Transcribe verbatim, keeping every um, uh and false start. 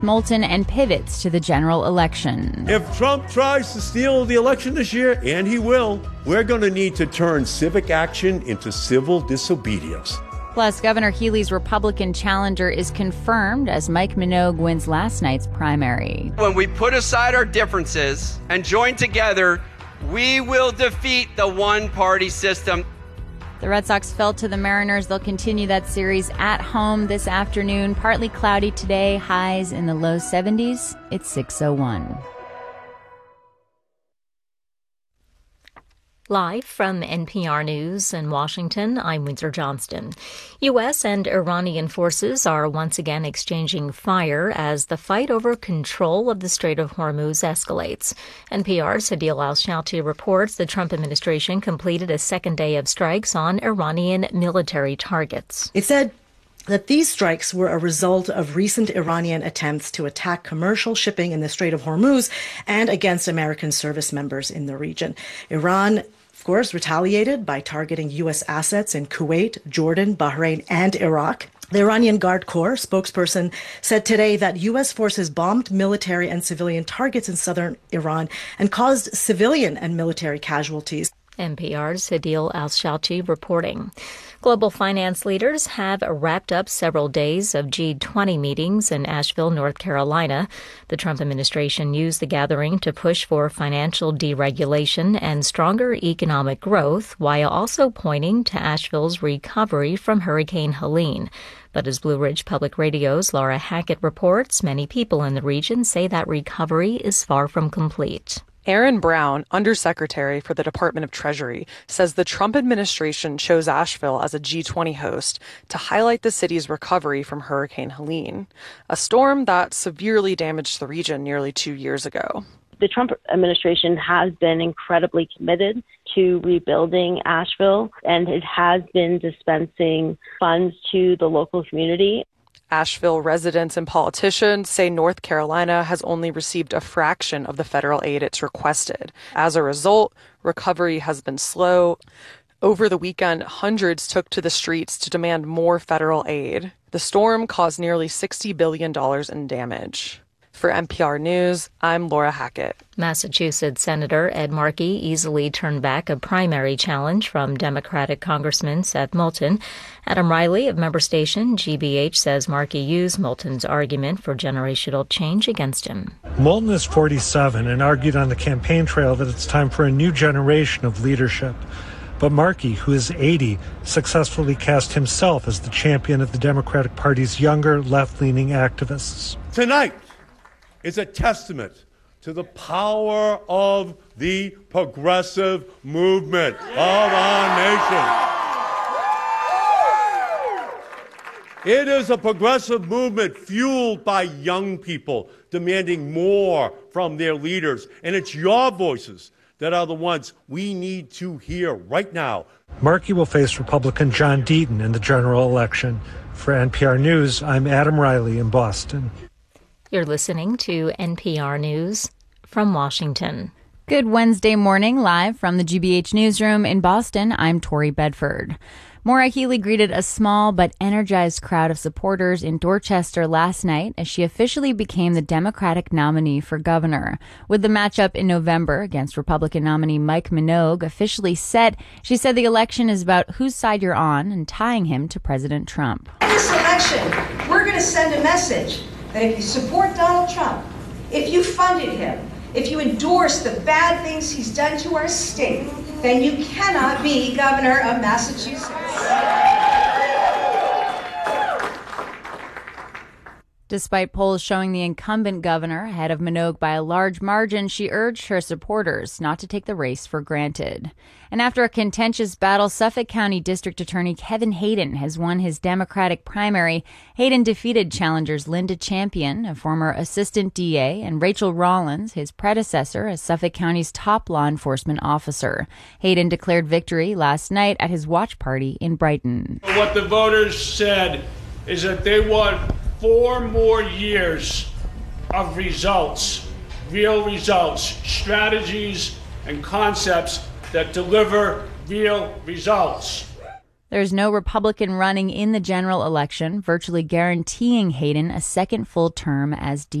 Moulton and pivots to the general election. If Trump tries to steal the election this year, and he will, we're going to need to turn civic action into civil disobedience. Plus, Governor Healey's Republican challenger is confirmed as Mike Minogue wins last night's primary. When we put aside our differences and join together, we will defeat the one-party system. The Red Sox fell to the Mariners. They'll continue that series at home this afternoon. Partly cloudy today, highs in the low seventies. It's six oh one. Live from N P R News in Washington, I'm Windsor Johnston. U S and Iranian forces are once again exchanging fire as the fight over control of the Strait of Hormuz escalates. N P R's Hadil Al-Shouti reports the Trump administration completed a second day of strikes on Iranian military targets. It said that these strikes were a result of recent Iranian attempts to attack commercial shipping in the Strait of Hormuz and against American service members in the region. Iran, of course, retaliated by targeting U S assets in Kuwait, Jordan, Bahrain, and Iraq. The Iranian Guard Corps spokesperson said today that U S forces bombed military and civilian targets in southern Iran and caused civilian and military casualties. N P R's Hadil Al-Shouti reporting. Global finance leaders have wrapped up several days of G twenty meetings in Asheville, North Carolina. The Trump administration used the gathering to push for financial deregulation and stronger economic growth, while also pointing to Asheville's recovery from Hurricane Helene. But as Blue Ridge Public Radio's Laura Hackett reports, many people in the region say that recovery is far from complete. Aaron Brown, Undersecretary for the Department of Treasury, says the Trump administration chose Asheville as a G twenty host to highlight the city's recovery from Hurricane Helene, a storm that severely damaged the region nearly two years ago. The Trump administration has been incredibly committed to rebuilding Asheville, and it has been dispensing funds to the local community. Asheville residents and politicians say North Carolina has only received a fraction of the federal aid it's requested. As a result, recovery has been slow. Over the weekend, hundreds took to the streets to demand more federal aid. The storm caused nearly sixty billion dollars in damage. For N P R News, I'm Laura Hackett. Massachusetts Senator Ed Markey easily turned back a primary challenge from Democratic Congressman Seth Moulton. Adam Riley of member station G B H says Markey used Moulton's argument for generational change against him. Moulton is forty-seven and argued on the campaign trail that it's time for a new generation of leadership. But Markey, who is eighty, successfully cast himself as the champion of the Democratic Party's younger, left-leaning activists. Tonight is a testament to the power of the progressive movement of our nation. It is a progressive movement fueled by young people demanding more from their leaders. And it's your voices that are the ones we need to hear right now. Markey will face Republican John Deaton in the general election. For N P R News, I'm Adam Riley in Boston. You're listening to N P R News from Washington. Good Wednesday morning, live from the G B H Newsroom in Boston. I'm Tori Bedford. Maura Healey greeted a small but energized crowd of supporters in Dorchester last night as she officially became the Democratic nominee for governor. With the matchup in November against Republican nominee Mike Minogue officially set, she said the election is about whose side you're on and tying him to President Trump. In this election, we're going to send a message that if you support Donald Trump, if you funded him, if you endorse the bad things he's done to our state, then you cannot be governor of Massachusetts. Despite polls showing the incumbent governor ahead of Minogue by a large margin, she urged her supporters not to take the race for granted. And after a contentious battle, Suffolk County District Attorney Kevin Hayden has won his Democratic primary. Hayden defeated challengers Linda Champion, a former assistant D A, and Rachel Rollins, his predecessor as Suffolk County's top law enforcement officer. Hayden declared victory last night at his watch party in Brighton. What the voters said is that they want four more years of results, real results, strategies and concepts that deliver real results. There's no Republican running in the general election, virtually guaranteeing Hayden a second full term as D